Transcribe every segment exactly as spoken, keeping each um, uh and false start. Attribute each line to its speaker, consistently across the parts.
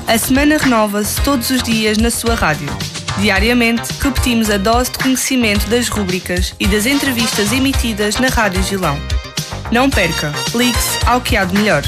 Speaker 1: A semana renova-se todos os dias na sua rádio. Diariamente, repetimos a dose de conhecimento das rúbricas e das entrevistas emitidas na Rádio Gilão. Não perca, ligue-se ao que há de melhor.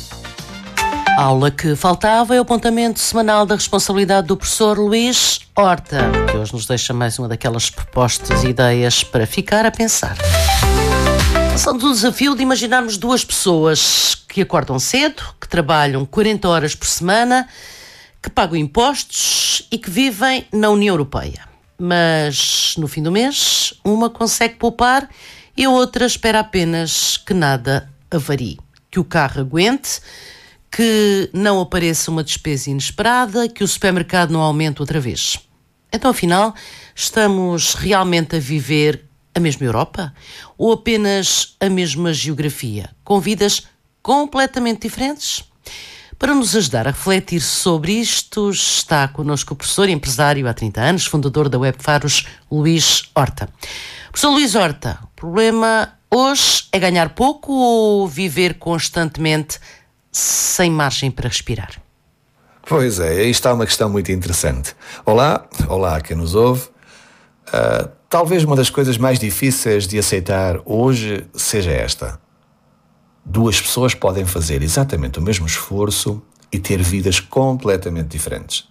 Speaker 2: A aula que faltava é o apontamento semanal da responsabilidade do professor Luís Horta, que hoje nos deixa mais uma daquelas propostas e ideias para ficar a pensar. Passando o desafio de imaginarmos duas pessoas que acordam cedo, que trabalham quarenta horas por semana, que pagam impostos e que vivem na União Europeia. Mas, no fim do mês, uma consegue poupar e a outra espera apenas que nada avarie, que o carro aguente, que não apareça uma despesa inesperada, que o supermercado não aumente outra vez. Então, afinal, estamos realmente a viver a mesma Europa? Ou apenas a mesma geografia, com vidas completamente diferentes? Para nos ajudar a refletir sobre isto, está connosco o professor e empresário há trinta anos, fundador da Webfaros, Luís Horta. Professor Luís Horta, o problema hoje é ganhar pouco ou viver constantemente sem margem para respirar?
Speaker 3: Pois é, aí está uma questão muito interessante. Olá, olá a quem nos ouve. Uh, talvez uma das coisas mais difíceis de aceitar hoje seja esta. Duas pessoas podem fazer exatamente o mesmo esforço e ter vidas completamente diferentes.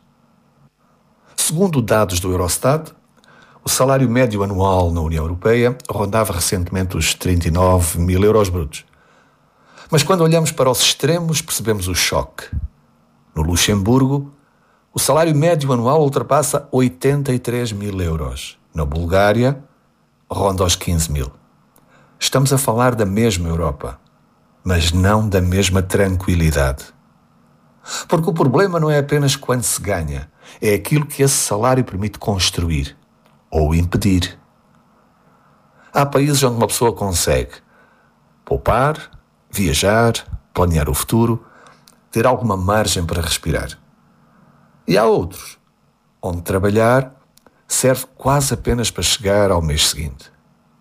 Speaker 3: Segundo dados do Eurostat, o salário médio anual na União Europeia rondava recentemente os trinta e nove mil euros brutos. Mas quando olhamos para os extremos, percebemos o choque. No Luxemburgo, o salário médio anual ultrapassa oitenta e três mil euros. Na Bulgária, ronda aos quinze mil. Estamos a falar da mesma Europa, mas não da mesma tranquilidade. Porque o problema não é apenas quando se ganha, é aquilo que esse salário permite construir ou impedir. Há países onde uma pessoa consegue poupar, viajar, planear o futuro, ter alguma margem para respirar. E há outros onde trabalhar serve quase apenas para chegar ao mês seguinte.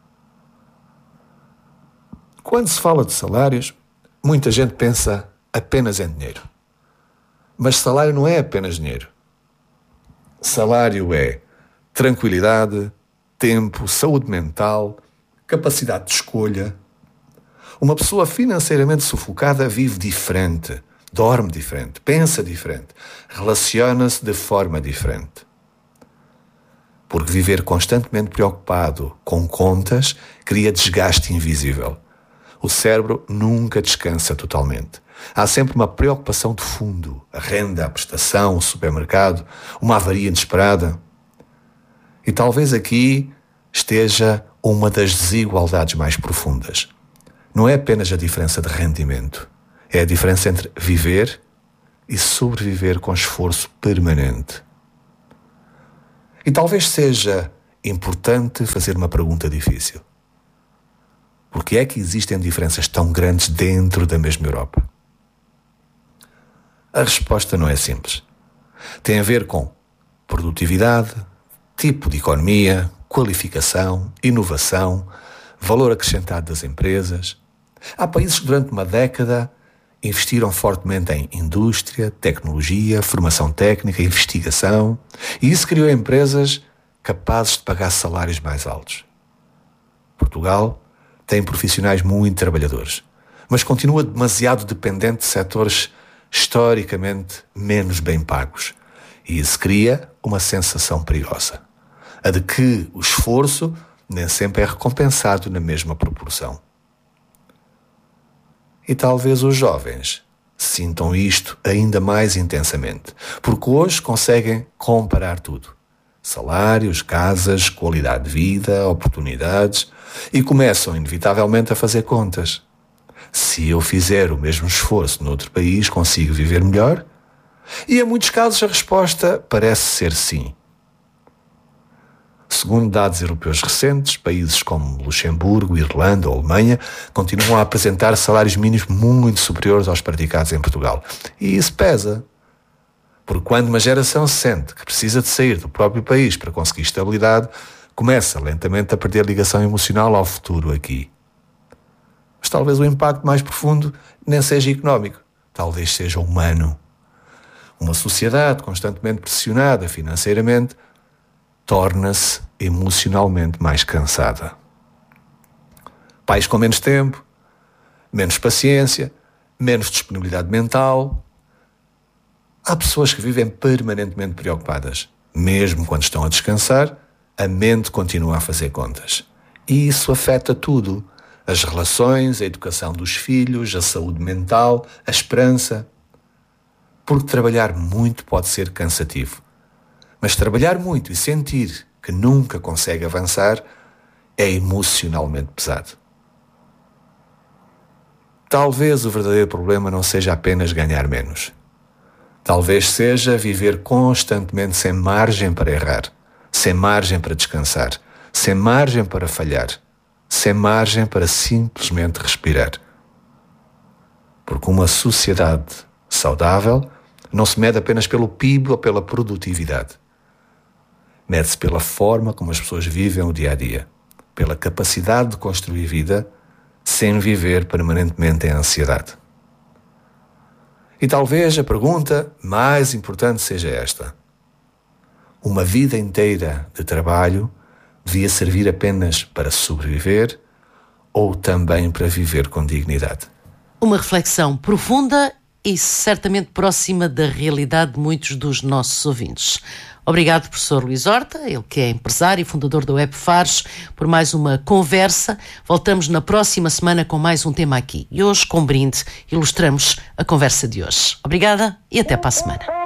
Speaker 3: Quando se fala de salários, muita gente pensa apenas em dinheiro. Mas salário não é apenas dinheiro. Salário é tranquilidade, tempo, saúde mental, capacidade de escolha. Uma pessoa financeiramente sufocada vive diferente, dorme diferente, pensa diferente, relaciona-se de forma diferente. Porque viver constantemente preocupado com contas cria desgaste invisível. O cérebro nunca descansa totalmente. Há sempre uma preocupação de fundo, a renda, a prestação, o supermercado, uma avaria inesperada. E talvez aqui esteja uma das desigualdades mais profundas. Não é apenas a diferença de rendimento, é a diferença entre viver e sobreviver com esforço permanente. E talvez seja importante fazer uma pergunta difícil. Por que é que existem diferenças tão grandes dentro da mesma Europa? A resposta não é simples. Tem a ver com produtividade, tipo de economia, qualificação, inovação, valor acrescentado das empresas. Há países que durante uma década investiram fortemente em indústria, tecnologia, formação técnica, investigação, e isso criou empresas capazes de pagar salários mais altos. Portugal tem profissionais muito trabalhadores, mas continua demasiado dependente de setores historicamente menos bem pagos. E isso cria uma sensação perigosa, a de que o esforço nem sempre é recompensado na mesma proporção. E talvez os jovens sintam isto ainda mais intensamente, porque hoje conseguem comparar tudo. Salários, casas, qualidade de vida, oportunidades, e começam inevitavelmente a fazer contas. Se eu fizer o mesmo esforço noutro país, consigo viver melhor? E em muitos casos a resposta parece ser sim. Segundo dados europeus recentes, países como Luxemburgo, Irlanda ou Alemanha continuam a apresentar salários mínimos muito superiores aos praticados em Portugal. E isso pesa. Porque quando uma geração se sente que precisa de sair do próprio país para conseguir estabilidade, começa lentamente a perder ligação emocional ao futuro aqui. Mas talvez o impacto mais profundo nem seja económico, talvez seja humano. Uma sociedade constantemente pressionada financeiramente torna-se emocionalmente mais cansada. Pais com menos tempo, menos paciência, menos disponibilidade mental. Há pessoas que vivem permanentemente preocupadas. Mesmo quando estão a descansar, a mente continua a fazer contas. E isso afeta tudo. As relações, a educação dos filhos, a saúde mental, a esperança. Porque trabalhar muito pode ser cansativo. Mas trabalhar muito e sentir que nunca consegue avançar é emocionalmente pesado. Talvez o verdadeiro problema não seja apenas ganhar menos. Talvez seja viver constantemente sem margem para errar, sem margem para descansar, sem margem para falhar, sem margem para simplesmente respirar. Porque uma sociedade saudável não se mede apenas pelo P I B ou pela produtividade. Mede-se pela forma como as pessoas vivem o dia a dia, pela capacidade de construir vida sem viver permanentemente em ansiedade. E talvez a pergunta mais importante seja esta: uma vida inteira de trabalho devia servir apenas para sobreviver ou também para viver com dignidade?
Speaker 2: Uma reflexão profunda e certamente próxima da realidade de muitos dos nossos ouvintes. Obrigado, professor Luís Horta, ele que é empresário e fundador da Web Fares, por mais uma conversa. Voltamos na próxima semana com mais um tema aqui. E hoje, com brinde, ilustramos a conversa de hoje. Obrigada e até para a semana.